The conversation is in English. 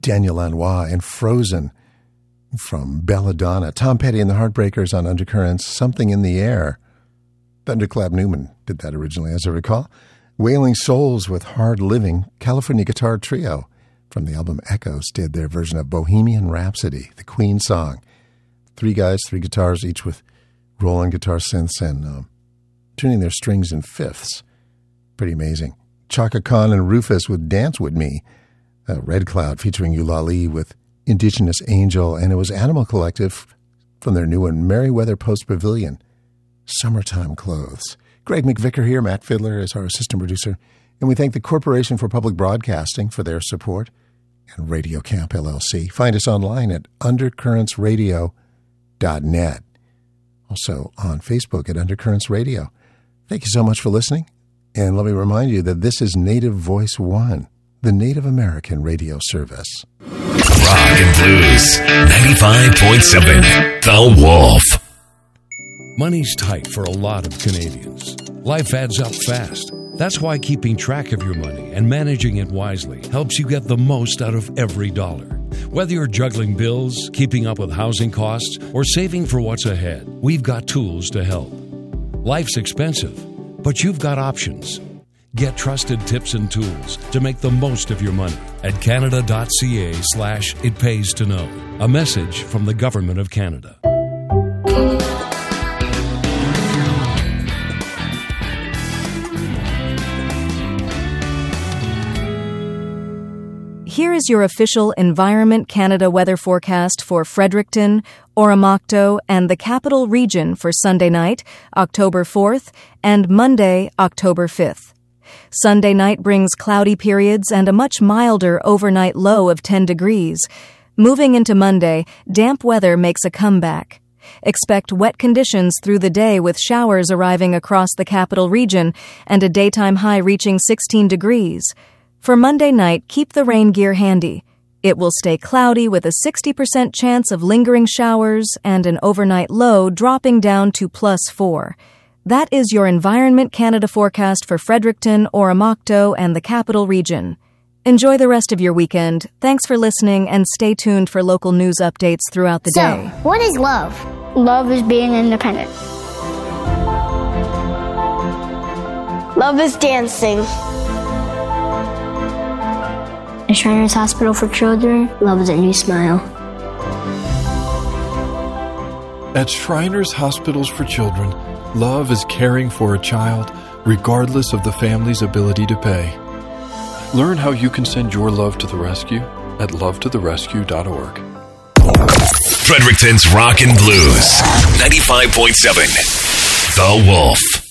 Daniel Lanois and Frozen from Belladonna. Tom Petty and the Heartbreakers on Undercurrents, Something in the Air. Thunderclap Newman did that originally, as I recall. Wailing Souls with Hard Living. California Guitar Trio from the album Echoes did their version of Bohemian Rhapsody, the Queen song. 3 guys, 3 guitars, each with Roland guitar synths and tuning their strings in fifths. Pretty amazing. Chaka Khan and Rufus with Dance With Me. Red Cloud featuring Eulalie with Indigenous Angel, and it was Animal Collective from their new one, Merriweather Post Pavilion, Summertime Clothes. Greg McVicker here, Matt Fiddler is our assistant producer, and we thank the Corporation for Public Broadcasting for their support, and Radio Camp LLC. Find us online at undercurrentsradio.net. Also on Facebook at Undercurrents Radio. Thank you so much for listening, and let me remind you that this is Native Voice One, the Native American radio service. Rock and Blues, 95.7, The Wolf. Money's tight for a lot of Canadians. Life adds up fast. That's why keeping track of your money and managing it wisely helps you get the most out of every dollar. Whether you're juggling bills, keeping up with housing costs, or saving for what's ahead, we've got tools to help. Life's expensive, but you've got options. Get trusted tips and tools to make the most of your money at canada.ca/it pays to know. A message from the Government of Canada. Here is your official Environment Canada weather forecast for Fredericton, Oromocto, and the Capital Region for Sunday night, October 4th, and Monday, October 5th. Sunday night brings cloudy periods and a much milder overnight low of 10 degrees. Moving into Monday, damp weather makes a comeback. Expect wet conditions through the day with showers arriving across the Capital Region and a daytime high reaching 16 degrees. For Monday night, keep the rain gear handy. It will stay cloudy with a 60% chance of lingering showers and an overnight low dropping down to +4. That is your Environment Canada forecast for Fredericton, Oromocto, and the Capital Region. Enjoy the rest of your weekend. Thanks for listening, and stay tuned for local news updates throughout the day. So, what is love? Love is being independent. Love is dancing. At Shriners Hospital for Children, love is a new smile. At Shriners Hospitals for Children, love is caring for a child, regardless of the family's ability to pay. Learn how you can send your love to the rescue at lovetotherescue.org. Fredericton's Rock and Blues, 95.7, The Wolf.